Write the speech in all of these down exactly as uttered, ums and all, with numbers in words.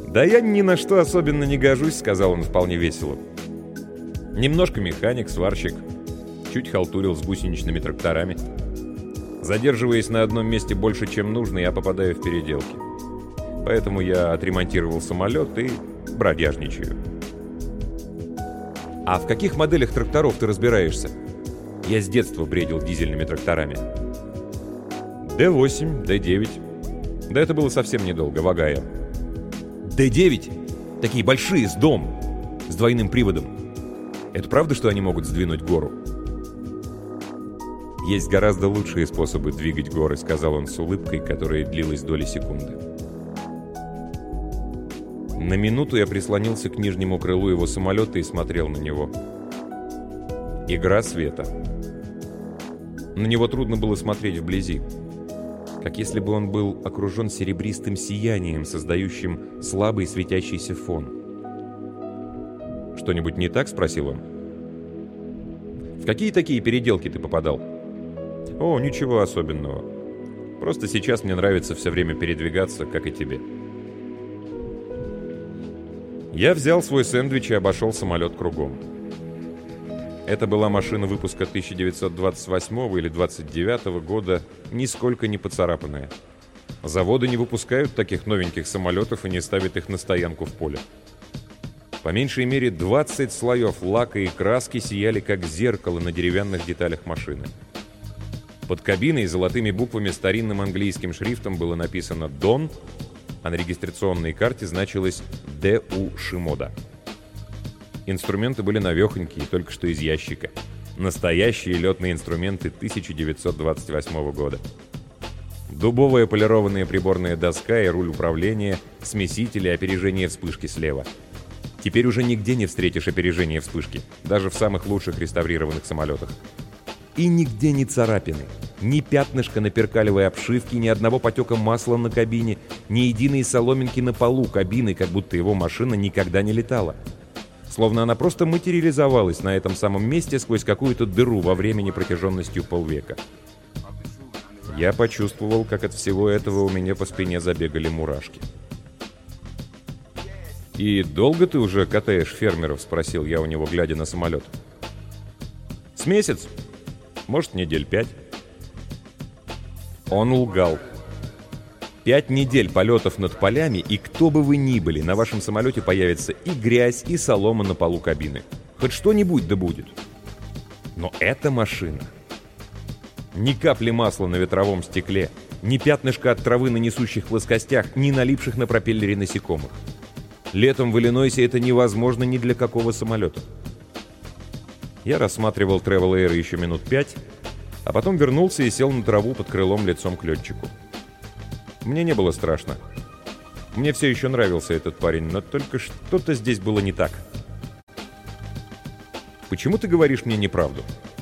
«Да я ни на что особенно не гожусь», — сказал он вполне весело. «Немножко механик, сварщик, чуть халтурил с гусеничными тракторами. Задерживаясь на одном месте больше, чем нужно, я попадаю в переделки. Поэтому я отремонтировал самолет и бродяжничаю». «А в каких моделях тракторов ты разбираешься?» Я с детства бредил дизельными тракторами. Дэ восемь, Дэ девять. Да это было совсем недолго, в Огайо. Дэ девять? Такие большие, с дом, с двойным приводом. Это правда, что они могут сдвинуть гору? «Есть гораздо лучшие способы двигать горы», — сказал он с улыбкой, которая длилась доли секунды. На минуту я прислонился к нижнему крылу его самолета и смотрел на него. Игра света. На него трудно было смотреть вблизи. Как если бы он был окружен серебристым сиянием, создающим слабый светящийся фон. «Что-нибудь не так?» — спросил он. «В какие такие переделки ты попадал?» «О, ничего особенного. Просто сейчас мне нравится все время передвигаться, как и тебе». Я взял свой сэндвич и обошел самолет кругом. Это была машина выпуска тысяча девятьсот двадцать восьмого или двадцать девятого года, нисколько не поцарапанная. Заводы не выпускают таких новеньких самолетов и не ставят их на стоянку в поле. По меньшей мере двадцать слоев лака и краски сияли как зеркало на деревянных деталях машины. Под кабиной золотыми буквами старинным английским шрифтом было написано «Дон», а на регистрационной карте значилось «Дэ У Шимода». Инструменты были навехонькие, только что из ящика. Настоящие летные инструменты тысяча девятьсот двадцать восьмого года. Дубовая полированная приборная доска и руль управления, смесители, опережение вспышки слева. Теперь уже нигде не встретишь опережение вспышки, даже в самых лучших реставрированных самолетах. И нигде ни царапины, ни пятнышка на перкалевой обшивке, ни одного потека масла на кабине, ни единой соломинки на полу кабины, как будто его машина никогда не летала. Словно она просто материализовалась на этом самом месте сквозь какую-то дыру во времени протяженностью полвека. Я почувствовал, как от всего этого у меня по спине забегали мурашки. «И долго ты уже катаешь фермеров?» — спросил я у него, глядя на самолет. «С месяц. Может, недель пять». Он лгал. Пять недель полетов над полями, и кто бы вы ни были, на вашем самолете появится и грязь, и солома на полу кабины. Хоть что-нибудь да будет. Но эта машина... Ни капли масла на ветровом стекле, ни пятнышка от травы на несущих плоскостях, ни налипших на пропеллере насекомых. Летом в Иллинойсе это невозможно ни для какого самолета. Я рассматривал Travel Air еще минут пять, а потом вернулся и сел на траву под крылом лицом к летчику. Мне не было страшно. Мне все еще нравился этот парень, но только что-то здесь было не так. «Почему ты говоришь мне неправду?»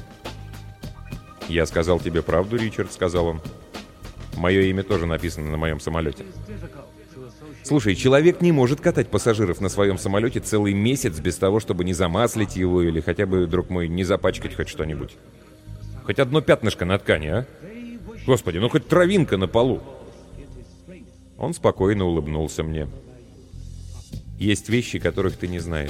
«Я сказал тебе правду, Ричард», — сказал он. «Мое имя тоже написано на моем самолете». «Слушай, человек не может катать пассажиров на своем самолете целый месяц без того, чтобы не замаслить его или хотя бы, друг мой, не запачкать хоть что-нибудь. Хоть одно пятнышко на ткани, а? Господи, ну хоть травинка на полу». Он спокойно улыбнулся мне. «Есть вещи, которых ты не знаешь».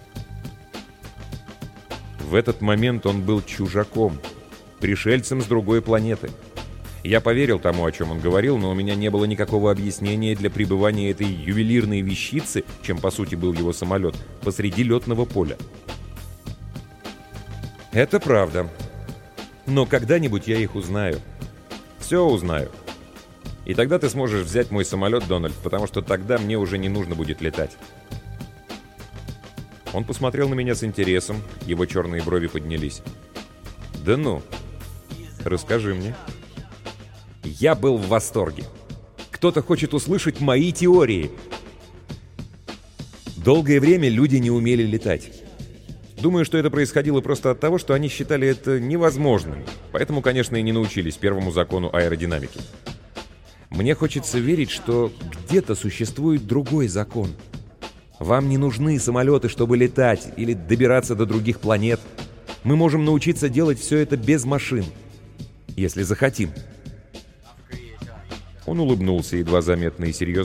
В этот момент он был чужаком, пришельцем с другой планеты. Я поверил тому, о чем он говорил, но у меня не было никакого объяснения для пребывания этой ювелирной вещицы, чем по сути был его самолет, посреди летного поля. «Это правда. Но когда-нибудь я их узнаю. Все узнаю. И тогда ты сможешь взять мой самолет, Дональд, потому что тогда мне уже не нужно будет летать». Он посмотрел на меня с интересом, его черные брови поднялись. «Да ну, расскажи мне». Я был в восторге. Кто-то хочет услышать мои теории. Долгое время люди не умели летать. Думаю, что это происходило просто от того, что они считали это невозможным, поэтому, конечно, и не научились первому закону аэродинамики. Мне хочется верить, что где-то существует другой закон. Вам не нужны самолеты, чтобы летать или добираться до других планет. Мы можем научиться делать все это без машин, если захотим. Он улыбнулся едва заметно и серьезно.